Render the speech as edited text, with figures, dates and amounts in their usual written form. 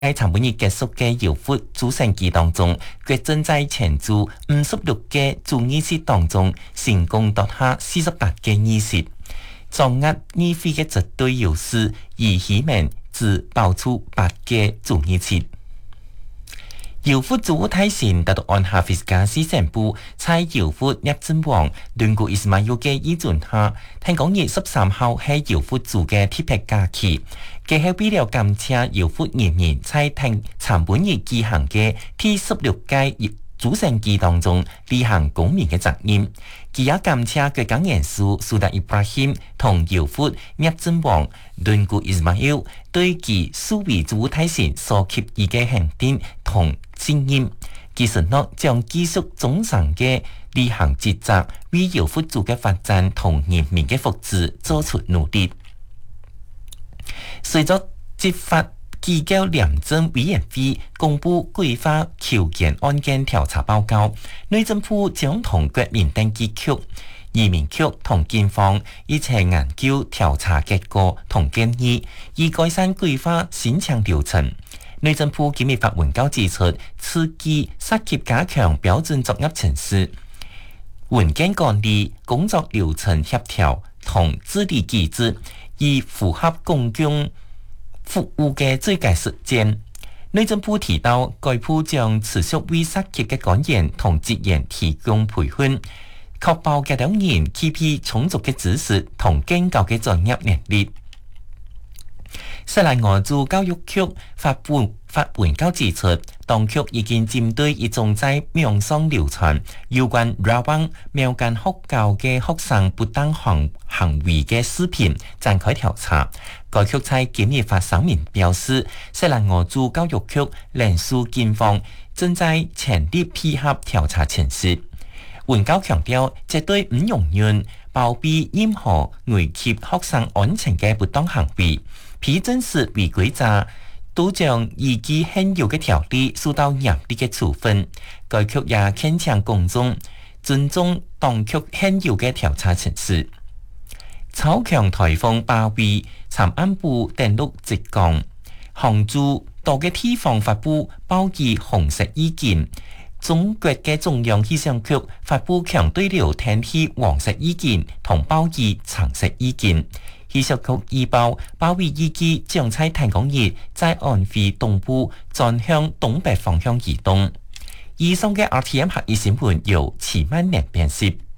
喺上半日結束嘅搖闊主勝季當中，佢正在前組56嘅主議席當中，成功奪下48嘅議席，掌握議會嘅絕對優勢，而希望只爆出8嘅主議席。姚福祖泰善達到按下菲斯加斯成部，猜姚福入陣王，聯古伊斯馬要嘅依準下，聽講月13號係姚福祖嘅特別假期，佢係為了感謝姚福年年猜聽參本月舉行嘅第16屆主勝季當中履行公民嘅責任，佢也感謝佢講元素蘇達伊布拉欣同姚福入陣王倫古伊斯馬要對其蘇維祖泰善所給予嘅肯定同經驗，其實諾將繼續忠誠嘅履行職責，為姚福族嘅發展同人民嘅福祉做出努力。隨着執法機構廉政委員會公布規劃求檢案件調查報告，內政部將同國民登記局、移民局同警方一齊研究調查結果同建議，以改善規劃申請流程。內政部今日發文稿指出，此舉涉及加強標準作業程序、文件管理、工作流程協調同治理機制，以符合公共服務嘅最佳實踐。內政部提到，該部將持續為涉及嘅官員同職員提供培訓，確保嘅兩人具備充足嘅知識同更高嘅專業能力。西蘭俄駐教育局發文稿指出，當局已經針對一種在網上流傳有關拉網苗間學校嘅學生不當行為嘅視頻展開調查。該局在今日發聲明表示，西蘭俄駐教育局聯署警方正在全力配合調查程序。文稿強調，絕對唔容忍包庇任何危及學生安全嘅不當行為，批准是違規者都將依據現有嘅條例受到嚴厲嘅處分。該局也懇請公眾尊重當局現有嘅調查程序。超強颱風巴威參安部登陸浙江，杭州多個地方發布暴雨紅色意見。中國嘅中央氣象局發布強對流天氣黃色意見同暴雨橙色意見。氣象局預報，巴威預計將在天光日在安徽東部轉向東北方向移動。以上嘅 RTM 客語新聞由齊萬年編輯。